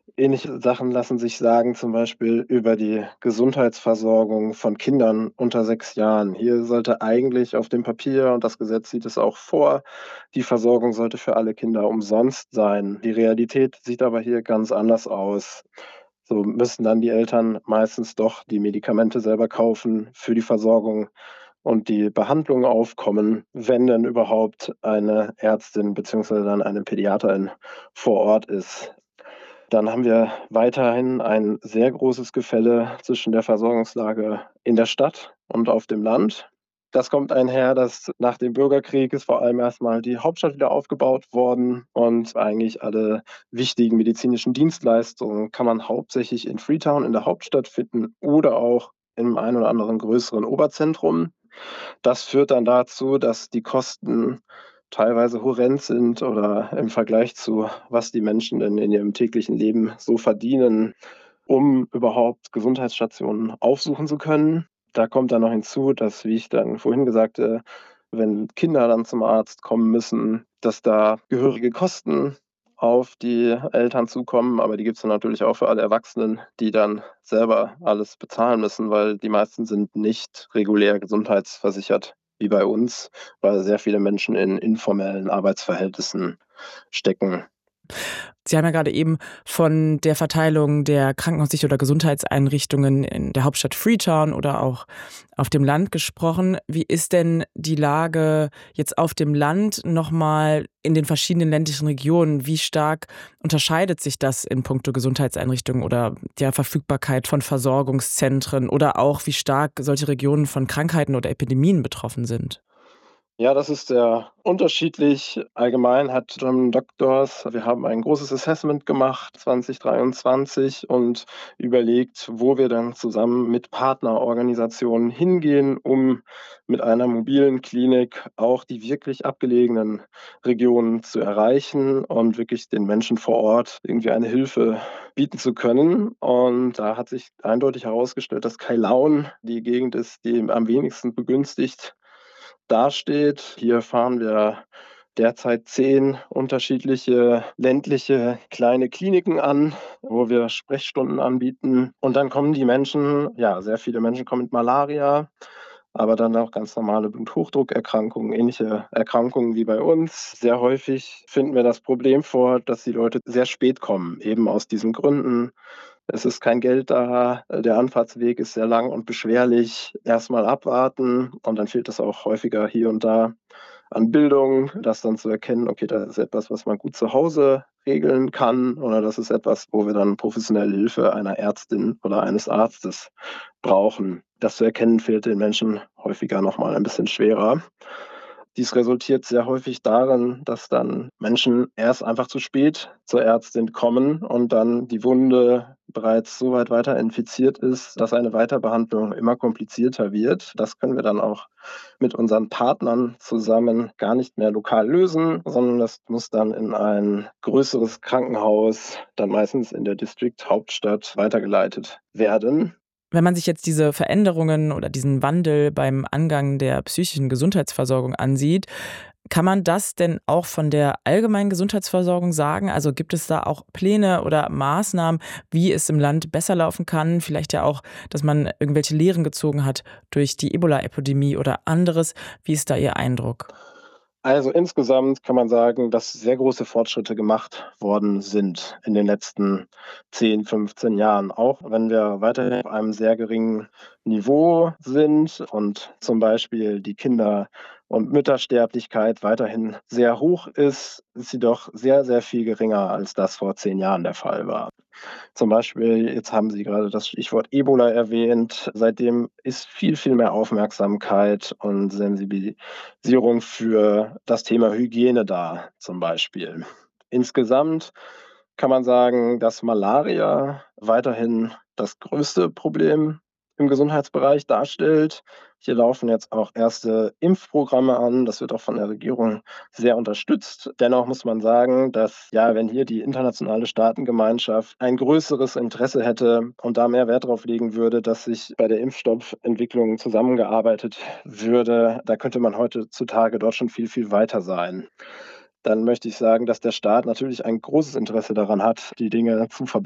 Ähnliche Sachen lassen sich sagen, zum Beispiel über die Gesundheitsversorgung von Kindern unter 6 Jahren. Hier sollte eigentlich auf dem Papier, und das Gesetz sieht es auch vor, die Versorgung sollte für alle Kinder umsonst sein. Die Realität sieht aber hier ganz anders aus. So müssen dann die Eltern meistens doch die Medikamente selber kaufen für die Versorgung und die Behandlung aufkommen, wenn denn überhaupt eine Ärztin beziehungsweise dann eine Pädiaterin vor Ort ist. Dann haben wir weiterhin ein sehr großes Gefälle zwischen der Versorgungslage in der Stadt und auf dem Land. Das kommt einher, dass nach dem Bürgerkrieg ist vor allem erstmal die Hauptstadt wieder aufgebaut worden und eigentlich alle wichtigen medizinischen Dienstleistungen kann man hauptsächlich in Freetown in der Hauptstadt finden oder auch im ein oder anderen größeren Oberzentrum. Das führt dann dazu, dass die Kosten teilweise horrend sind oder im Vergleich zu was die Menschen denn in ihrem täglichen Leben so verdienen, um überhaupt Gesundheitsstationen aufsuchen zu können. Da kommt dann noch hinzu, dass, wie ich dann vorhin sagte, wenn Kinder dann zum Arzt kommen müssen, dass da gehörige Kosten auf die Eltern zukommen, aber die gibt es dann natürlich auch für alle Erwachsenen, die dann selber alles bezahlen müssen, weil die meisten sind nicht regulär gesundheitsversichert wie bei uns, weil sehr viele Menschen in informellen Arbeitsverhältnissen stecken. Sie haben ja gerade eben von der Verteilung der Krankenhaussicht oder Gesundheitseinrichtungen in der Hauptstadt Freetown oder auch auf dem Land gesprochen. Wie ist denn die Lage jetzt auf dem Land noch mal in den verschiedenen ländlichen Regionen? Wie stark unterscheidet sich das in puncto Gesundheitseinrichtungen oder der Verfügbarkeit von Versorgungszentren oder auch wie stark solche Regionen von Krankheiten oder Epidemien betroffen sind? Ja, das ist sehr unterschiedlich. Allgemein hat German Doctors wir haben ein großes Assessment gemacht 2023 und überlegt, wo wir dann zusammen mit Partnerorganisationen hingehen, um mit einer mobilen Klinik auch die wirklich abgelegenen Regionen zu erreichen und wirklich den Menschen vor Ort irgendwie eine Hilfe bieten zu können. Und da hat sich eindeutig herausgestellt, dass Kailauan die Gegend ist, die am wenigsten begünstigt dasteht. Hier fahren wir derzeit 10 unterschiedliche ländliche kleine Kliniken an, wo wir Sprechstunden anbieten. Und dann kommen die Menschen sehr viele Menschen kommen mit Malaria, aber dann auch ganz normale Bluthochdruckerkrankungen, ähnliche Erkrankungen wie bei uns. Sehr häufig finden wir das Problem vor, dass die Leute sehr spät kommen, eben aus diesen Gründen. Es ist kein Geld da, der Anfahrtsweg ist sehr lang und beschwerlich. Erst mal abwarten und dann fehlt es auch häufiger hier und da an Bildung, das dann zu erkennen: „Okay, das ist etwas, was man gut zu Hause regeln kann oder das ist etwas, wo wir dann professionelle Hilfe einer Ärztin oder eines Arztes brauchen.“ Das zu erkennen, fällt den Menschen häufiger noch mal ein bisschen schwerer. Dies resultiert sehr häufig darin, dass dann Menschen erst einfach zu spät zur Ärztin kommen und dann die Wunde bereits so weit weiter infiziert ist, dass eine Weiterbehandlung immer komplizierter wird. Das können wir dann auch mit unseren Partnern zusammen gar nicht mehr lokal lösen, sondern das muss dann in ein größeres Krankenhaus, dann meistens in der District-Hauptstadt weitergeleitet werden. Wenn man sich jetzt diese Veränderungen oder diesen Wandel beim Angang der psychischen Gesundheitsversorgung ansieht, kann man das denn auch von der allgemeinen Gesundheitsversorgung sagen? Also gibt es da auch Pläne oder Maßnahmen, wie es im Land besser laufen kann? Vielleicht ja auch, dass man irgendwelche Lehren gezogen hat durch die Ebola-Epidemie oder anderes. Wie ist da Ihr Eindruck? Also, insgesamt kann man sagen, dass sehr große Fortschritte gemacht worden sind in den letzten 10, 15 Jahren, auch wenn wir weiterhin auf einem sehr geringen Niveau sind und zum Beispiel die Kinder und Müttersterblichkeit weiterhin sehr hoch ist sie doch sehr, sehr viel geringer, als das vor 10 Jahren der Fall war. Zum Beispiel, jetzt haben Sie gerade das Stichwort Ebola erwähnt. Seitdem ist viel, viel mehr Aufmerksamkeit und Sensibilisierung für das Thema Hygiene da, zum Beispiel. Insgesamt kann man sagen, dass Malaria weiterhin das größte Problem im Gesundheitsbereich darstellt. Hier laufen jetzt auch erste Impfprogramme an. Das wird auch von der Regierung sehr unterstützt. Dennoch muss man sagen, dass, wenn hier die internationale Staatengemeinschaft ein größeres Interesse hätte und da mehr Wert drauf legen würde, dass sich bei der Impfstoffentwicklung zusammengearbeitet würde, da könnte man heutzutage dort schon viel, viel weiter sein. Dann möchte ich sagen, dass der Staat natürlich ein großes Interesse daran hat, die Dinge zu